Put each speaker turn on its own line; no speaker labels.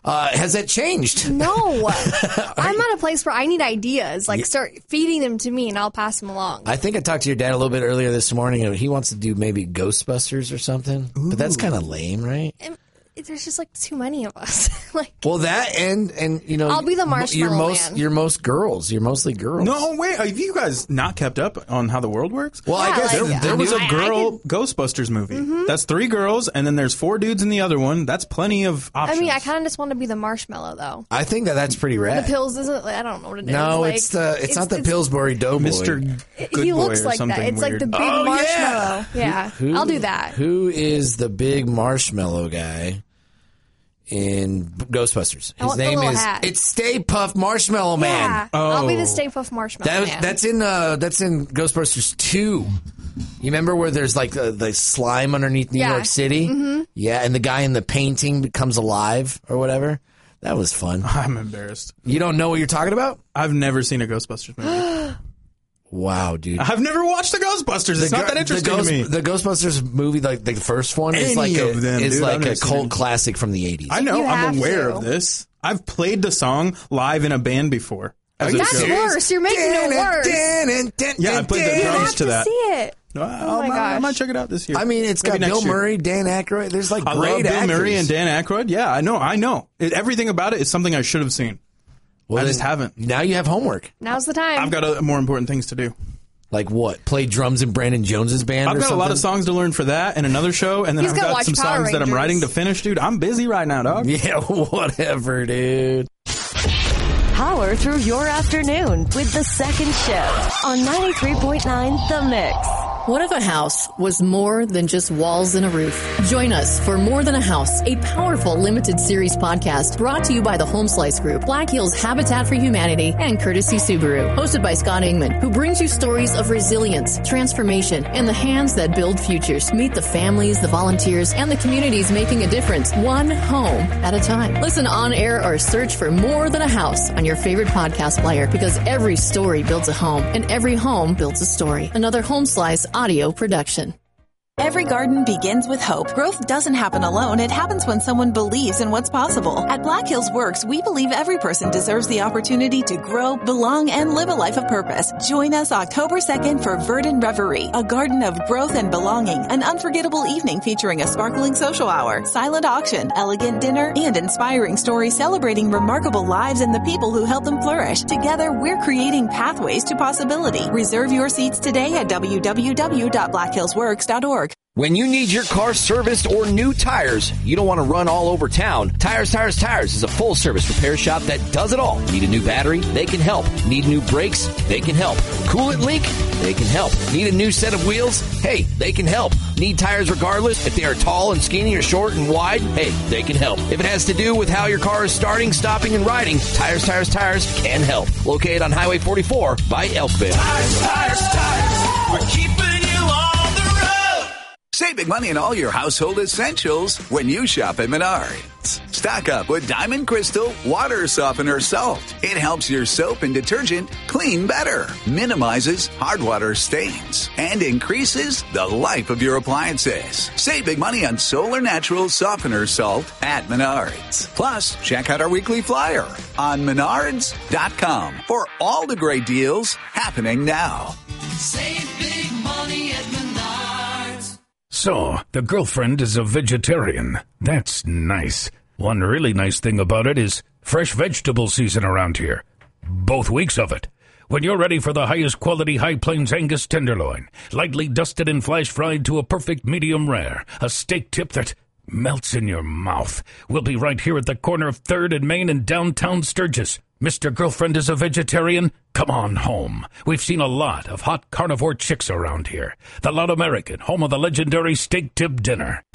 Has that changed?
No. I'm at a place where I need ideas. Like, start feeding them to me, and I'll pass them along.
I think I talked to your dad a little bit earlier this morning, and he wants to do maybe Ghostbusters or something. Ooh. But that's kind of lame, right?
There's just like too many of us.
Well, that and you know,
I'll be the marshmallow man.
You're most girls. You're mostly girls.
No, wait. Have you guys not kept up on how the world works?
Well, I guess
there was a girl Ghostbusters movie. Mm-hmm. That's 3 girls, and then there's 4 dudes in the other one. That's plenty of options.
I mean, I kind of just want to be the marshmallow, though.
I think that's pretty rad.
The Pills isn't. I don't know what it is.
No, it's not the Pillsbury Doughboy.
Mr. Good
he
Boy
looks like that. It's
weird.
like the big marshmallow. Yeah, I'll do that.
Who is the big marshmallow guy in Ghostbusters? His name is it's Stay Puft Marshmallow Man.
Yeah, I'll be the Stay Puft Marshmallow Man.
That's in Ghostbusters 2. You remember where there's like the slime underneath New York City? Mm-hmm. Yeah, and the guy in the painting becomes alive or whatever. That was fun.
I'm embarrassed.
You don't know what you're talking about?
I've never seen a Ghostbusters movie.
Wow, dude.
I've never watched the Ghostbusters. It's not that interesting to me.
The Ghostbusters movie, like the first one, is like a cult classic from the 80s.
I know. I'm aware of this. I've played the song live in a band before.
That's worse. You're making it worse.
Yeah, I played the drums to that.
See it.
Oh my gosh. I might check it out this year.
I mean, it's got Bill Murray, Dan Aykroyd. There's like great actors.
Bill Murray and Dan Aykroyd. Yeah, I know. Everything about it is something I should have seen. Well, I just haven't.
Now you have homework.
Now's the time.
I've got more important things to do.
Like what? Play drums in Brandon Jones's band?
I've got a lot of songs to learn for that and another show, and then I've got some songs that I'm writing to finish, dude. I'm busy right now, dog.
Yeah, whatever, dude.
Power through your afternoon with The Second Shift on 93.9 The Mix.
What if a house was more than just walls and a roof? Join us for More Than a House, a powerful limited series podcast brought to you by the Home Slice Group, Black Hills Habitat for Humanity, and Courtesy Subaru. Hosted by Scott Ingman, who brings you stories of resilience, transformation, and the hands that build futures. Meet the families, the volunteers, and the communities making a difference, one home at a time. Listen on air or search for More Than a House on your favorite podcast player, because every story builds a home, and every home builds a story. Another Home Slice audio production.
Every garden begins with hope. Growth doesn't happen alone. It happens when someone believes in what's possible. At Black Hills Works, we believe every person deserves the opportunity to grow, belong, and live a life of purpose. Join us October 2nd for Verdant Reverie, a garden of growth and belonging, an unforgettable evening featuring a sparkling social hour, silent auction, elegant dinner, and inspiring stories celebrating remarkable lives and the people who help them flourish. Together, we're creating pathways to possibility. Reserve your seats today at www.blackhillsworks.org.
When you need your car serviced or new tires, you don't want to run all over town. Tires is a full-service repair shop that does it all. Need a new battery? They can help. Need new brakes? They can help. Coolant leak? They can help. Need a new set of wheels? Hey, they can help. Need tires regardless if they are tall and skinny or short and wide? Hey, they can help. If it has to do with how your car is starting, stopping, and riding, Tires can help. Located on Highway 44 by Elkville.
Tires. We're keeping you on the road.
Save big money on all your household essentials when you shop at Menards. Stock up with Diamond Crystal Water Softener Salt. It helps your soap and detergent clean better, minimizes hard water stains, and increases the life of your appliances. Save big money on Solar Natural Softener Salt at Menards. Plus, check out our weekly flyer on Menards.com for all the great deals happening now.
Save big money at Menards.
So, the girlfriend is a vegetarian. That's nice. One really nice thing about it is fresh vegetable season around here. Both weeks of it. When you're ready for the highest quality High Plains Angus tenderloin, lightly dusted and flash fried to a perfect medium rare, a steak tip that melts in your mouth. We'll be right here at the corner of 3rd and Main in downtown Sturgis. Mr. Girlfriend is a vegetarian? Come on home. We've seen a lot of hot carnivore chicks around here. The Loud American, home of the legendary steak tip dinner.